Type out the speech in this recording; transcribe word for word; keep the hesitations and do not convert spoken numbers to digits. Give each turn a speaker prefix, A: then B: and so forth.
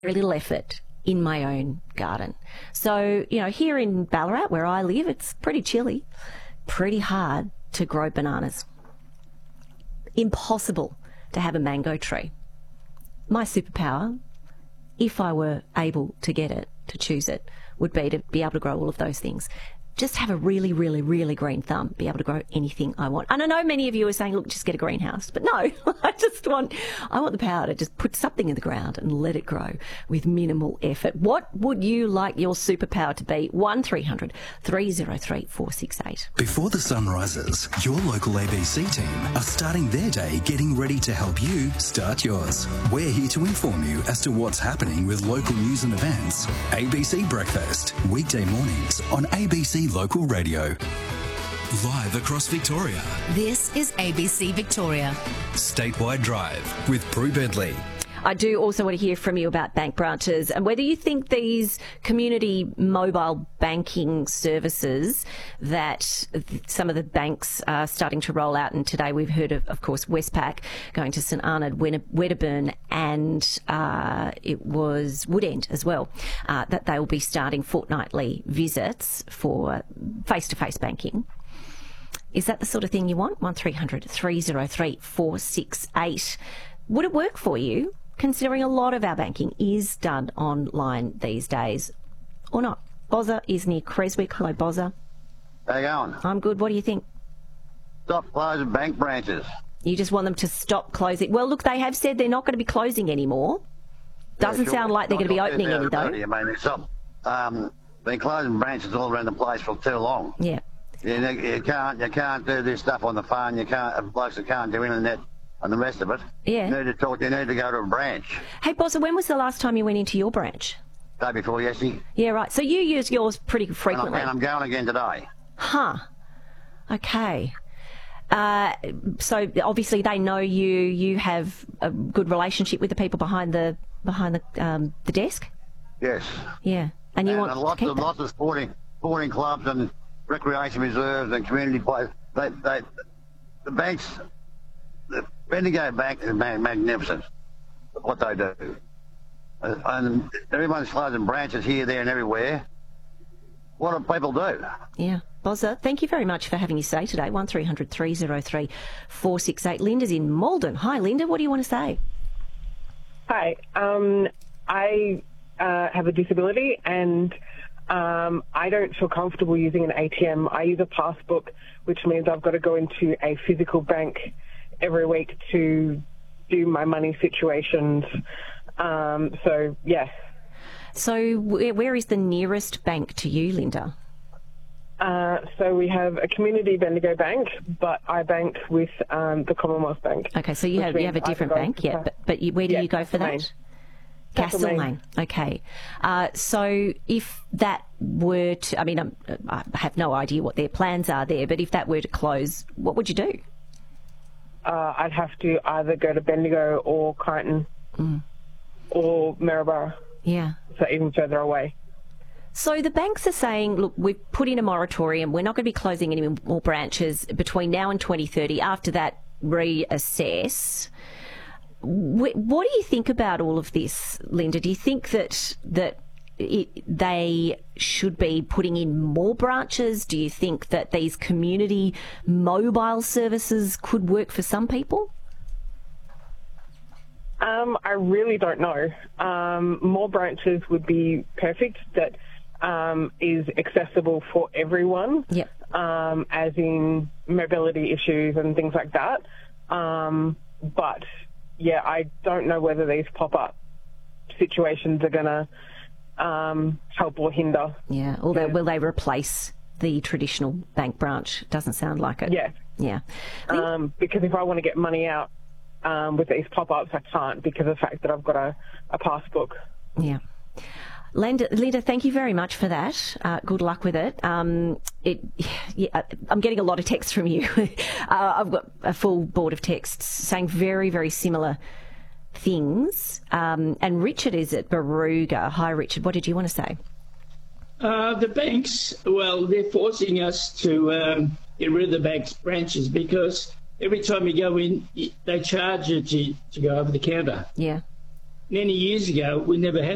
A: very little effort in my own garden. So, you know, here in Ballarat, where I live, it's pretty chilly, pretty hard to grow bananas. Impossible to have a mango tree. My superpower, if I were able to get it, to choose it, would be to be able to grow all of those things. Just have a really, really, really green thumb, be able to grow anything I want. And I know many of you are saying, look, just get a greenhouse. But no, I just want, I want the power to just put something in the ground and let it grow with minimal effort. What would you like your superpower to be? one three hundred three oh three four six eight.
B: Before the sun rises, your local A B C team are starting their day getting ready to help you start yours. We're here to inform you as to what's happening with local news and events. A B C Breakfast, weekday mornings on A B C Local Radio. Live across Victoria.
C: This is A B C Victoria.
B: Statewide Drive with Prue Bedley.
A: I do also want to hear from you about bank branches and whether you think these community mobile banking services that some of the banks are starting to roll out, and today we've heard of, of course, Westpac going to St Arnaud, Wedderburn, and uh, it was Woodend as well, uh, that they will be starting fortnightly visits for face-to-face banking. Is that the sort of thing you want? one three hundred three oh three four six eight. Would it work for you, considering a lot of our banking is done online these days, or not? Bozza is near Creswick. Hello, Bozza.
D: How you going?
A: I'm good. What do you think?
D: Stop closing bank branches.
A: You just want them to stop closing. Well, look, they have said they're not going to be closing anymore. Doesn't
D: Yeah, sure.
A: sound like they're going to be opening any, though.
D: I mean, they stop. Um, been closing branches all around the place for too long.
A: Yeah.
D: You, you can't you can't do this stuff on the phone. You can't blokes that can't do internet and the rest of it.
A: Yeah.
D: You need to talk. You need to go to a branch.
A: Hey, Bozza, when was the last time you went into your branch?
D: Day before yesterday.
A: Yeah, right. So you use yours pretty
D: And I'm,
A: frequently.
D: and I'm going again today.
A: Huh. Okay. Uh, so obviously they know you. You have a good relationship with the people behind the behind the um, the desk.
D: Yes.
A: Yeah. And you
D: and
A: want
D: lots
A: to keep
D: of
A: that.
D: lots of sporting sporting clubs and recreation reserves and community places. They they the banks. The Bendigo Bank is magnificent, what they do. Uh, and everyone's closing branches here, there and everywhere. What do people do?
A: Yeah. Bozza, thank you very much for having your say today. one three hundred three oh three four six eight. Linda's in Malden. Hi, Linda. What do you want to say?
E: Hi. Um, I uh, have a disability and um, I don't feel comfortable using an A T M. I use a passbook, which means I've got to go into a physical bank every week to do my money situations. Um, so, yeah.
A: So where, where is the nearest bank to you, Linda?
E: Uh, so we have a community Bendigo bank, but I bank with um, the Commonwealth Bank.
A: Okay, so you have you have a different bank, yeah. But, but you, where do
E: yeah,
A: you go for that?
E: Castlemaine.
A: Castlemaine. Okay. Uh, so if that were to, I mean, I'm, I have no idea what their plans are there, but if that were to close, what would you do?
E: Uh, I'd have to either go to Bendigo or Kyneton
A: mm.
E: or Maryborough.
A: Yeah.
E: So even further away.
A: So the banks are saying, look, we've put in a moratorium. We're not going to be closing any more branches between now and twenty thirty. After that, reassess. What do you think about all of this, Linda? Do you think that that it, they should be putting in more branches? Do you think that these community mobile services could work for some people?
E: Um, I really don't know. Um, more branches would be perfect. That um, is accessible for everyone.
A: Yep.
E: Um, as in mobility issues and things like that. Um, but yeah, I don't know whether these pop-up situations are going to um, help or hinder.
A: Yeah. Although, will they replace the traditional bank branch? Doesn't sound like it.
E: Yeah.
A: Yeah.
E: Um, because if I want to get money out um, with these pop-ups, I can't because of the fact that I've got a, a passbook.
A: Yeah. Linda, Linda, thank you very much for that. Uh, good luck with it. Um, it yeah, I'm getting a lot of texts from you. uh, I've got a full board of texts saying very, very similar things. Um, and Richard is at Baruga. Hi, Richard. What did you want to say?
F: Uh, the banks, well, they're forcing us to um, get rid of the bank's branches because every time you go in, they charge you to, to go over the counter.
A: Yeah.
F: Many years ago, we never had